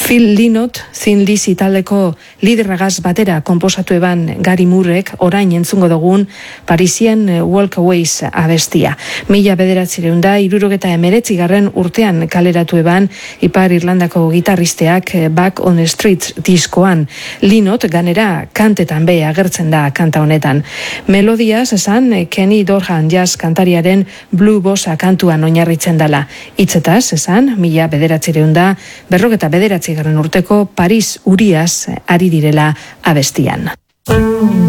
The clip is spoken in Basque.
Phil Lynott, Thin Lizzy taldeko liderragaz batera konposatu eban Gary Moorek orain entzungo dugun Parisien Walkaways abestia. 1979 urtean kaleratu eban Ipar Irlandako gitarristeak Back on the Streets diskoan. Lynott ganera kantetan be agertzen da kanta honetan. Melodiaz esan Kenny Dorhan jazz kantariaren Blue Bossa kantuan oinarritzen dela. Hitzetaz esan 1979 urteko Paris uriaz ari direla abestian.